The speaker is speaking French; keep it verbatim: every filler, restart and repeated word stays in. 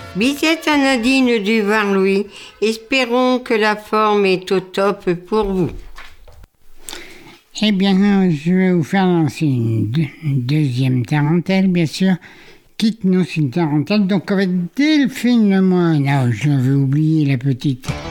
Bisette à Nadine du Var-Louis. Espérons que la forme est au top pour vous. Eh bien, je vais vous faire lancer une, deux, une deuxième tarentelle, bien sûr. Quitte-nous une tarentelle, donc avec Delphine Lemoine. Ah, je l'avais oublié, la petite.